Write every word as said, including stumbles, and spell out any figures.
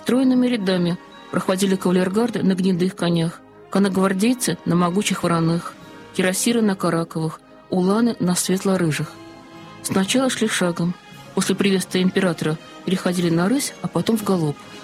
Стройными рядами проходили кавалергарды на гнедых конях, конногвардейцы на могучих вороных, кирасиры на караковых, уланы на светло-рыжих. Сначала шли шагом, после приветствия императора переходили на рысь, а потом в галоп.